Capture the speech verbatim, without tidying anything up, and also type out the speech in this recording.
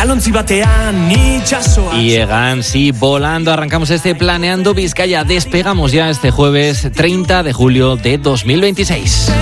Balontzi batean itxasoa. Y Egan, sí, volando. Arrancamos este Planeando Vizcaya. Despegamos ya este jueves treinta de julio de dos mil veintiséis.